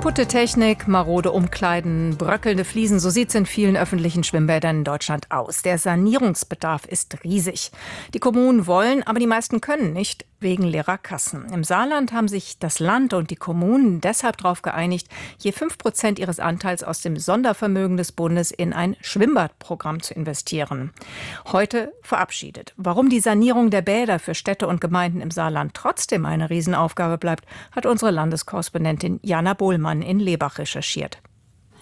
Kaputte Technik, marode Umkleiden, bröckelnde Fliesen, so sieht es in vielen öffentlichen Schwimmbädern in Deutschland aus. Der Sanierungsbedarf ist riesig. Die Kommunen wollen, aber die meisten können nicht, wegen leerer Kassen. Im Saarland haben sich das Land und die Kommunen deshalb darauf geeinigt, je 5% ihres Anteils aus dem Sondervermögen des Bundes in ein Schwimmbadprogramm zu investieren. Heute verabschiedet. Warum die Sanierung der Bäder für Städte und Gemeinden im Saarland trotzdem eine Riesenaufgabe bleibt, hat unsere Landeskorrespondentin Jana Bohlmann in Lebach recherchiert.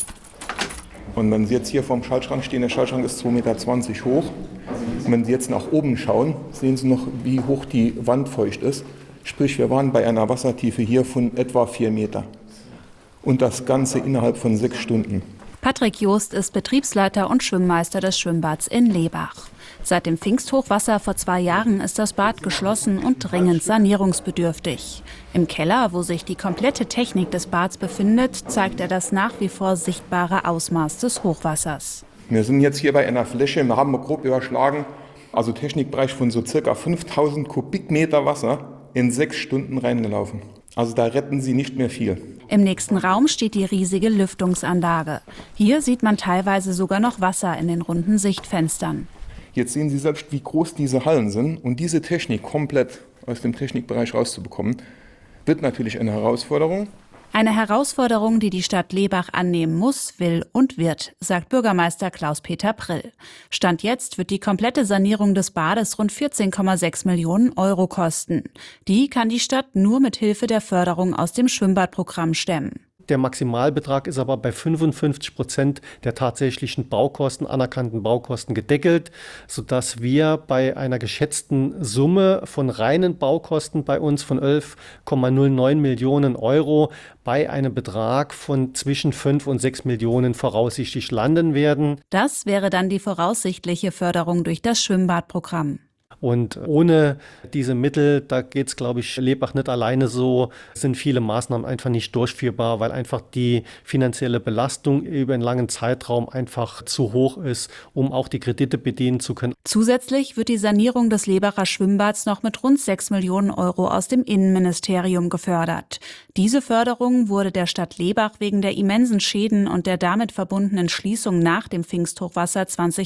Und wenn Sie jetzt hier vorm Schaltschrank stehen, der Schaltschrank ist 2,20 Meter hoch. Und wenn Sie jetzt nach oben schauen, sehen Sie noch, wie hoch die Wand feucht ist. Sprich, wir waren bei einer Wassertiefe hier von etwa 4 Meter. Und das Ganze innerhalb von 6 Stunden. Patrick Joost ist Betriebsleiter und Schwimmmeister des Schwimmbads in Lebach. Seit dem Pfingsthochwasser vor 2 Jahren ist das Bad geschlossen und dringend sanierungsbedürftig. Im Keller, wo sich die komplette Technik des Bads befindet, zeigt er das nach wie vor sichtbare Ausmaß des Hochwassers. Wir sind jetzt hier bei einer Fläche, wir haben grob überschlagen, also Technikbereich von so circa 5000 Kubikmeter Wasser in 6 Stunden reingelaufen. Also da retten Sie nicht mehr viel. Im nächsten Raum steht die riesige Lüftungsanlage. Hier sieht man teilweise sogar noch Wasser in den runden Sichtfenstern. Jetzt sehen Sie selbst, wie groß diese Hallen sind. Und diese Technik komplett aus dem Technikbereich rauszubekommen, wird natürlich eine Herausforderung. Eine Herausforderung, die die Stadt Lebach annehmen muss, will und wird, sagt Bürgermeister Klaus-Peter Prill. Stand jetzt wird die komplette Sanierung des Bades rund 14,6 Millionen Euro kosten. Die kann die Stadt nur mit Hilfe der Förderung aus dem Schwimmbadprogramm stemmen. Der Maximalbetrag ist aber bei 55% der tatsächlichen Baukosten, anerkannten Baukosten gedeckelt, sodass wir bei einer geschätzten Summe von reinen Baukosten bei uns von 11,09 Millionen Euro bei einem Betrag von zwischen 5 und 6 Millionen voraussichtlich landen werden. Das wäre dann die voraussichtliche Förderung durch das Schwimmbadprogramm. Und ohne diese Mittel, da geht es, glaube ich, Lebach nicht alleine so, sind viele Maßnahmen einfach nicht durchführbar, weil einfach die finanzielle Belastung über einen langen Zeitraum einfach zu hoch ist, um auch die Kredite bedienen zu können. Zusätzlich wird die Sanierung des Lebacher Schwimmbads noch mit rund 6 Millionen Euro aus dem Innenministerium gefördert. Diese Förderung wurde der Stadt Lebach wegen der immensen Schäden und der damit verbundenen Schließung nach dem Pfingsthochwasser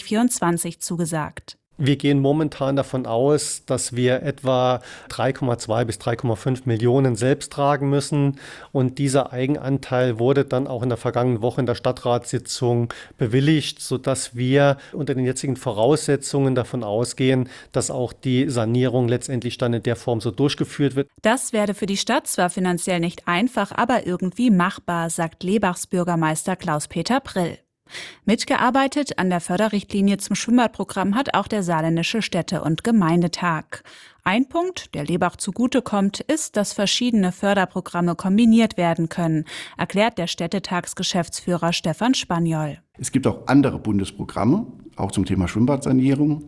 2024 zugesagt. Wir gehen momentan davon aus, dass wir etwa 3,2 bis 3,5 Millionen selbst tragen müssen. Und dieser Eigenanteil wurde dann auch in der vergangenen Woche in der Stadtratssitzung bewilligt, sodass wir unter den jetzigen Voraussetzungen davon ausgehen, dass auch die Sanierung letztendlich dann in der Form so durchgeführt wird. Das werde für die Stadt zwar finanziell nicht einfach, aber irgendwie machbar, sagt Lebachs Bürgermeister Klaus-Peter Prill. Mitgearbeitet an der Förderrichtlinie zum Schwimmbadprogramm hat auch der Saarländische Städte- und Gemeindetag. Ein Punkt, der Lebach zugutekommt, ist, dass verschiedene Förderprogramme kombiniert werden können, erklärt der Städtetagsgeschäftsführer Stefan Spaniol. Es gibt auch andere Bundesprogramme, auch zum Thema Schwimmbadsanierung.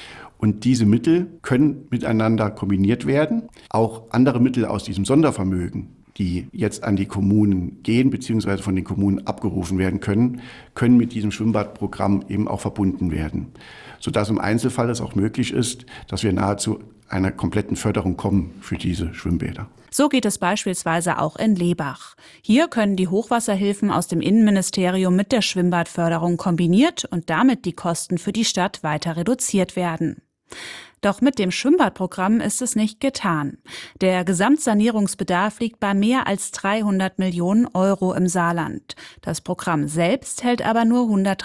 Und diese Mittel können miteinander kombiniert werden. Auch andere Mittel aus diesem Sondervermögen, die jetzt an die Kommunen gehen bzw. von den Kommunen abgerufen werden können, können mit diesem Schwimmbadprogramm eben auch verbunden werden, sodass im Einzelfall es auch möglich ist, dass wir nahezu einer kompletten Förderung kommen für diese Schwimmbäder. So geht es beispielsweise auch in Lebach. Hier können die Hochwasserhilfen aus dem Innenministerium mit der Schwimmbadförderung kombiniert und damit die Kosten für die Stadt weiter reduziert werden. Doch mit dem Schwimmbadprogramm ist es nicht getan. Der Gesamtsanierungsbedarf liegt bei mehr als 300 Millionen Euro im Saarland. Das Programm selbst hält aber nur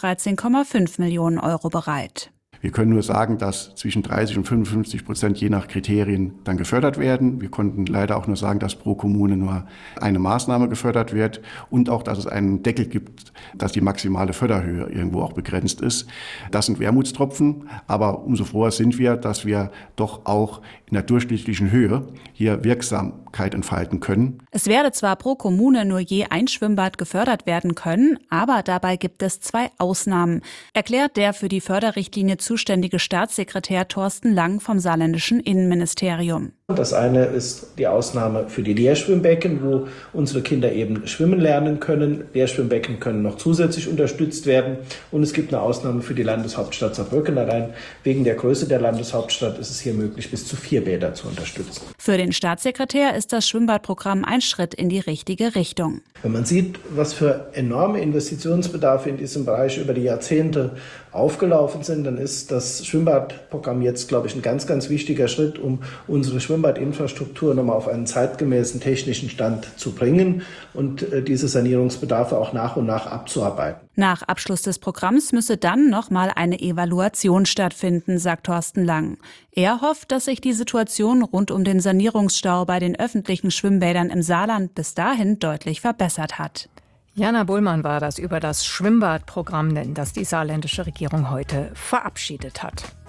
113,5 Millionen Euro bereit. Wir können nur sagen, dass zwischen 30 und 55% je nach Kriterien dann gefördert werden. Wir konnten leider auch nur sagen, dass pro Kommune nur eine Maßnahme gefördert wird und auch, dass es einen Deckel gibt, dass die maximale Förderhöhe irgendwo auch begrenzt ist. Das sind Wermutstropfen, aber umso froher sind wir, dass wir doch auch in der durchschnittlichen Höhe hier Wirksamkeit entfalten können. Es werde zwar pro Kommune nur je ein Schwimmbad gefördert werden können, aber dabei gibt es 2 Ausnahmen, erklärt der für die Förderrichtlinie zuständige Staatssekretär Thorsten Lang vom saarländischen Innenministerium. Das eine ist die Ausnahme für die Leerschwimmbecken, wo unsere Kinder eben schwimmen lernen können. Leerschwimmbecken können noch zusätzlich unterstützt werden. Und es gibt eine Ausnahme für die Landeshauptstadt Saarbrücken. Allein wegen der Größe der Landeshauptstadt ist es hier möglich, bis zu 4 Bäder zu unterstützen. Für den Staatssekretär ist das Schwimmbadprogramm ein Schritt in die richtige Richtung. Wenn man sieht, was für enorme Investitionsbedarfe in diesem Bereich über die Jahrzehnte aufgelaufen sind, dann ist das Schwimmbadprogramm jetzt, glaube ich, ein ganz, ganz wichtiger Schritt, um unsere Schwimmbadinfrastruktur nochmal auf einen zeitgemäßen technischen Stand zu bringen und diese Sanierungsbedarfe auch nach und nach abzuarbeiten. Nach Abschluss des Programms müsse dann nochmal eine Evaluation stattfinden, sagt Thorsten Lang. Er hofft, dass sich die Situation rund um den Sanierungsstau bei den öffentlichen Schwimmbädern im Saarland bis dahin deutlich verbessert hat. Jana Bullmann war das über das Schwimmbadprogramm, das die saarländische Regierung heute verabschiedet hat.